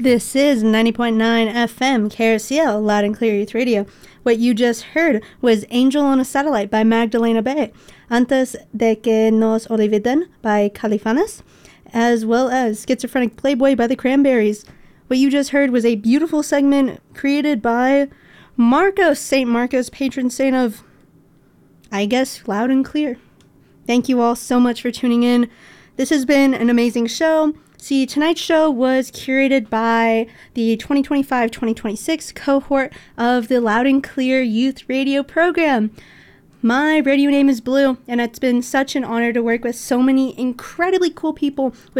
This is 90.9 FM KRCL, Loud and Clear Youth Radio. What you just heard was Angel on a Satellite by Magdalena Bay, Antes de que nos olviden by Califanes, as well as Schizophrenic Playboy by the Cranberries. What you just heard was a beautiful segment created by Marcos, St. Marcos, patron saint of, I guess, Loud and Clear. Thank you all so much for tuning in. This has been an amazing show. See, tonight's show was curated by the 2025-2026 cohort of the Loud and Clear Youth Radio program. My radio name is Blue, and it's been such an honor to work with so many incredibly cool people with